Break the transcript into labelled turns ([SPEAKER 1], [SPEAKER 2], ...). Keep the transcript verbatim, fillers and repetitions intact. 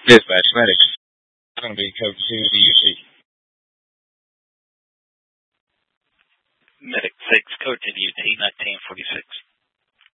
[SPEAKER 1] Dispatch medics. It's going to be code two D U T.
[SPEAKER 2] Medic six, code to D U T, nineteen forty-six.